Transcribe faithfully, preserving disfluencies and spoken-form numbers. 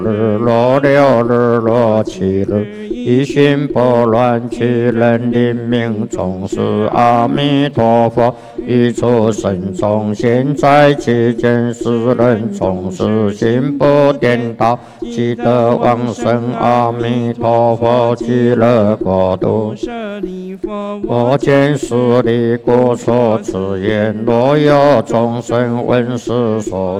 日落六日落七日，一心不乱，其人灵命总是阿弥陀佛。一出生中，现在期间，世人总是心不颠倒，积德往生，阿弥陀佛，极乐国度。我见舍利故说此言，若有众生闻是所